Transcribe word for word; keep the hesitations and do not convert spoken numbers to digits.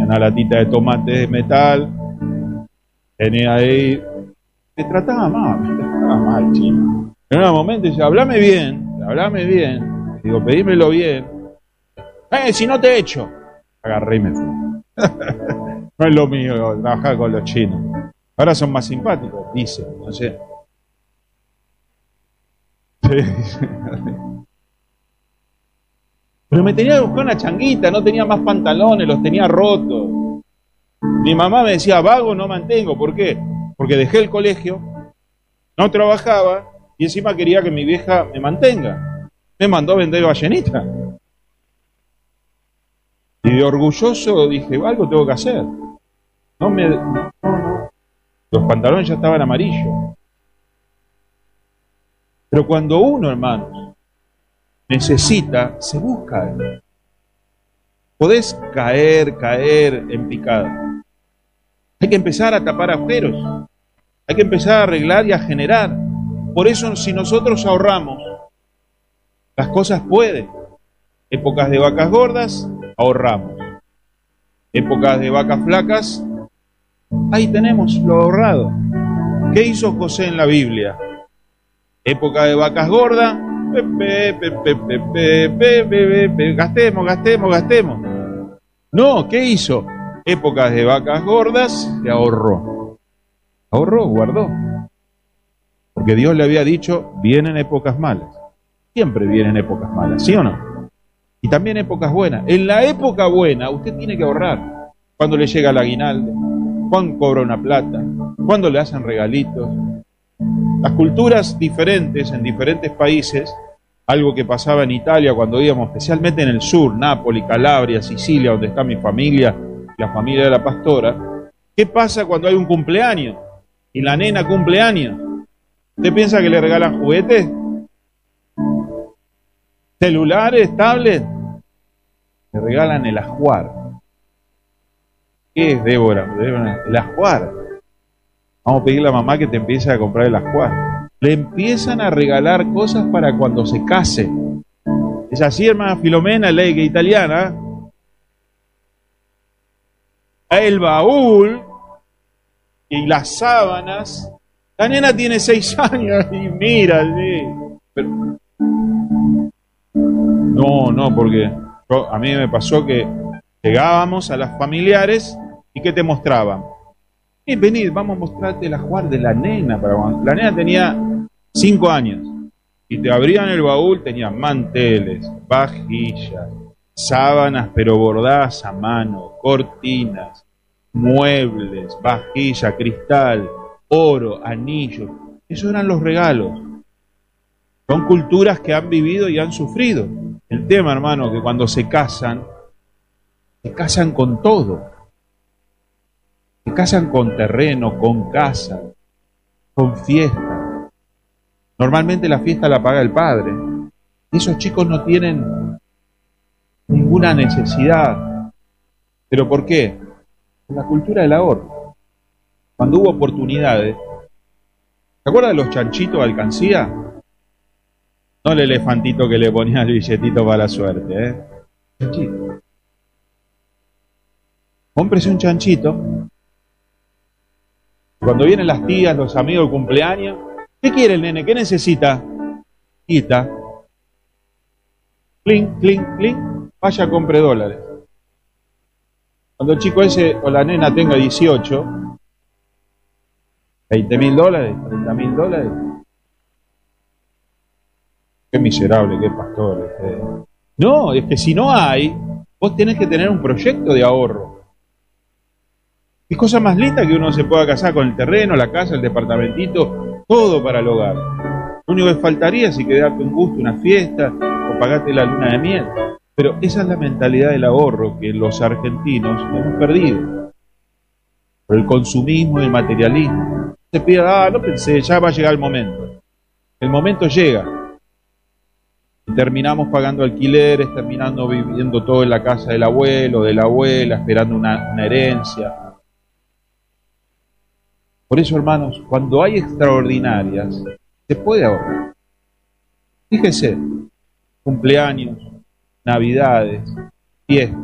una latita de tomate de metal, tenía ahí, te trataba mal, te trataba mal, chino. En un momento dice, hablame bien, hablame bien, digo, pedímelo bien, eh, si no te echo, agarré y me fui. No es lo mío trabajar con los chinos, ahora son más simpáticos, dice, no sé. Pero me tenía que buscar una changuita, no tenía más pantalones, los tenía rotos. Mi mamá me decía, vago no mantengo, ¿por qué? Porque dejé el colegio, no trabajaba y encima quería que mi vieja me mantenga. Me mandó a vender ballenita. Y de orgulloso dije, algo tengo que hacer. No me, no, no. Los pantalones ya estaban amarillos. Pero cuando uno, hermanos, necesita, se busca. Podés caer, caer en picada. Hay que empezar a tapar agujeros. Hay que empezar a arreglar y a generar. Por eso, si nosotros ahorramos, las cosas pueden. Épocas de vacas gordas, ahorramos. Épocas de vacas flacas, ahí tenemos lo ahorrado. ¿Qué hizo José en la Biblia? Época de vacas gordas, pe, pe, pe, pe, pe, pe, pe, pe, pe, gastemos, gastemos, gastemos. No, ¿qué hizo? Épocas de vacas gordas, se ahorró. Ahorró, guardó. Porque Dios le había dicho, vienen épocas malas. Siempre vienen épocas malas, ¿sí o no? Y también épocas buenas. En la época buena, usted tiene que ahorrar. Cuando le llega el aguinaldo, cuando cobra una plata, cuando le hacen regalitos. Las culturas diferentes en diferentes países, algo que pasaba en Italia cuando íbamos, especialmente en el sur, Nápoles, Calabria, Sicilia, donde está mi familia, la familia de la pastora. ¿Qué pasa cuando hay un cumpleaños y la nena cumple años? ¿Usted piensa que le regalan juguetes? ¿Celulares, tablets? Le regalan el ajuar. ¿Qué es, Débora? El ajuar. Vamos a pedirle a mamá que te empiece a comprar el ajuar. Le empiezan a regalar cosas para cuando se case. Es así, hermana Filomena, ley italiana. El baúl y las sábanas. La nena tiene seis años y mira, sí. Pero... No, no, porque yo, a mí me pasó que llegábamos a las familiares y ¿qué te mostraban? Eh, venid, vamos a mostrarte el ajuar de la nena. Para... La nena tenía cinco años y te abrían el baúl, tenían manteles, vajillas, sábanas pero bordadas a mano, cortinas, muebles, vajilla, cristal, oro, anillos. Esos eran los regalos. Son culturas que han vivido y han sufrido. El tema, hermano, que cuando se casan, se casan con todo. Se casan con terreno, con casa, con fiesta. Normalmente la fiesta la paga el padre. Esos chicos no tienen ninguna necesidad. ¿Pero por qué? La cultura del ahorro. Cuando hubo oportunidades, ¿se acuerdan de los chanchitos de alcancía? No el elefantito que le ponía el billetito para la suerte, ¿eh? Chanchito. Cómprese un chanchito. Cuando vienen las tías, los amigos, el cumpleaños, ¿qué quiere el nene? ¿Qué necesita? Quita. Clink, clink, clink. Vaya, compre dólares. Cuando el chico ese o la nena tenga dieciocho, veinte mil dólares, treinta mil dólares. Qué miserable, qué pastor. Este. No, es que si no hay, vos tenés que tener un proyecto de ahorro. Qué cosa más linda que uno se pueda casar con el terreno, la casa, el departamentito, todo para el hogar. Lo único que faltaría es si querés darte un gusto, una fiesta, o pagarte la luna de miel. Pero esa es la mentalidad del ahorro que los argentinos hemos perdido. Por el consumismo y el materialismo. Se pide, ah, no pensé, ya va a llegar el momento. El momento llega. Y terminamos pagando alquileres, terminando viviendo todo en la casa del abuelo, de la abuela, esperando una, una herencia. Por eso, hermanos, cuando hay extraordinarias, se puede ahorrar. Fíjese, cumpleaños, navidades, fiestas.